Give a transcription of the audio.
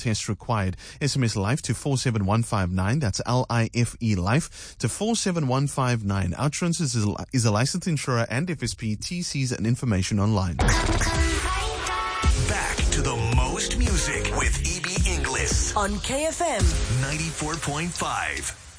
test required. SMS LIFE to 47159. That's LIFE LIFE to 47159. Outsurance is a licensed insurer and FSP. TCs and information online. Back to the most music with EB Inglis on KFM 94.5.